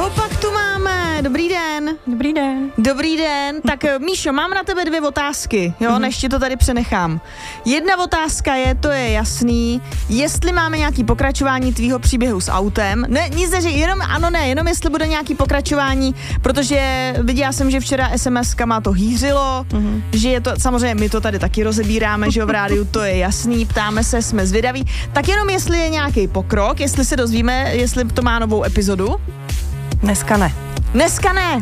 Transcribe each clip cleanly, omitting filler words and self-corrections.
Opak tu máme, dobrý den. Dobrý den. Dobrý den, tak Míšo, mám na tebe 2 otázky, jo, než ti to tady přenechám. Jedna otázka je, to je jasný, jestli máme nějaký pokračování tvýho příběhu s autem, ne, nic neřík, jenom jestli bude nějaký pokračování, protože viděla jsem, že včera SMS-kama to hýřilo, že je to, samozřejmě my to tady taky rozebíráme, že jo, v rádiu, to je jasný, ptáme se, jsme zvědaví, tak jenom jestli je nějaký pokrok, jestli se dozvíme, jestli to má novou epizodu. Dneska ne. Dneska ne.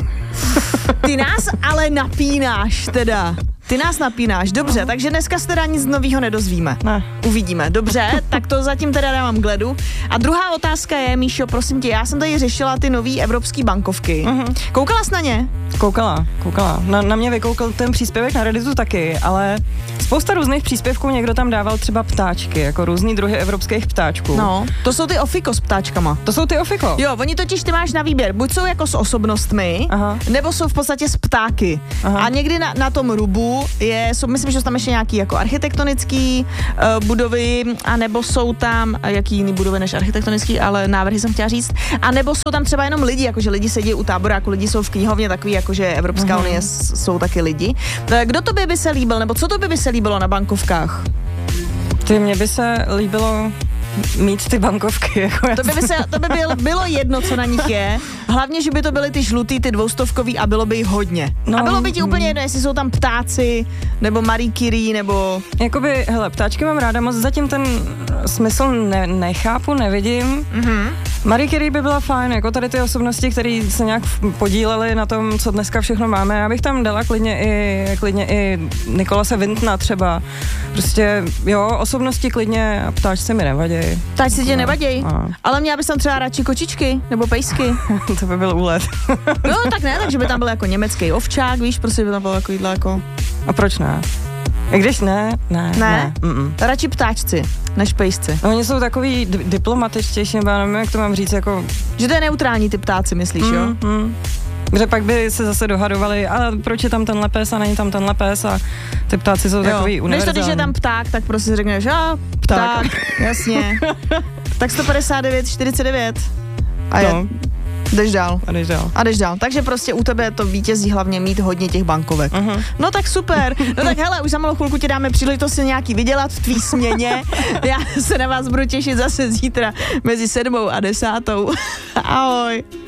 Ty nás ale napínáš teda. Ty nás napínáš, dobře, takže dneska se teda nic novýho nedozvíme. Ne. Uvidíme, dobře, tak to zatím teda dávám k ledu. A druhá otázka je, Míšo, prosím tě, já jsem tady řešila ty nový evropský bankovky. Koukala jsi na ně? Koukala. Na mě vykoukal ten příspěvek na Redditu taky, ale spousta různých příspěvků, někdo tam dával třeba ptáčky, jako různý druhy evropských ptáčků. No, to jsou ty ofiko s ptáčkama. To jsou ty ofiko. Jo, oni totiž ty máš na výběr, buď jsou jako s osobnostmi, nebo jsou v podstatě s ptáky. A někdy na tom rubu myslím, že jsou tam ještě nějaký jako architektonický budovy, anebo jsou tam, jaký jiný budovy než architektonický, ale návrhy jsem chtěla říct, anebo jsou tam třeba jenom lidi, jakože lidi sedí u táboráku, lidi jsou v knihovně, takový jakože Evropská unie jsou taky lidi. Kdo tobě by se líbil, nebo co tobě by se líbilo na bankovkách? Mně by se líbilo mít ty bankovky. Jako to by bylo jedno, co na nich je. Hlavně, že by to byly ty žlutý, ty 200kový a bylo by jich hodně. No, a bylo by ti úplně jedno, jestli jsou tam ptáci, nebo Marie Curie, nebo... Jakoby, hele, ptáčky mám ráda, moc zatím ten smysl nechápu, nevidím. Marie Curie by byla fajn, jako tady ty osobnosti, které se nějak podílely na tom, co dneska všechno máme. Já bych tam dala klidně i Nikolase Vintna třeba. Prostě, jo, osobnosti klidně a ptáčci mi nevadí. Ptáčci tě nevadí? Ale měla bys tam třeba radši kočičky nebo pejsky. To by byl úlet. No tak ne, takže by tam byl jako německý ovčák, víš, prostě by tam bylo takovýhle jako... A proč ne? I když ne. Radši ptáčci než pejsci. No, oni jsou takový diplomatičtější, nebo já nevím, jak to mám říct, jako... Že to je neutrální ty ptáci, myslíš, jo? Že pak by se zase dohadovali, ale proč je tam tenhle pes a není tam tenhle pes a ty ptáci jsou takový univerzální. Když je tam pták, tak prostě si řekneš, pták, jasně. Tak 159, 49 a jdeš dál. A jdeš dál. Takže prostě u tebe to vítězí hlavně mít hodně těch bankovek. No tak super. No tak hele, už za malou chvilku ti dáme příležitost si nějaký vydělat v tvý směně. Já se na vás budu těšit zase zítra mezi 7 a 10. Ahoj.